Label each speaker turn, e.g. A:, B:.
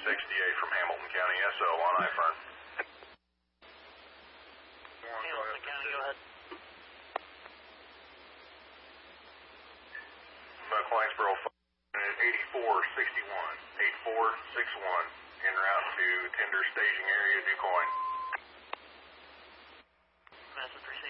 A: 68 from Hamilton County, SO on iFern.
B: Hamilton County, go ahead.
A: Clarksboro 8461, 8461, en route to tender staging area, DuQuoin.
B: Message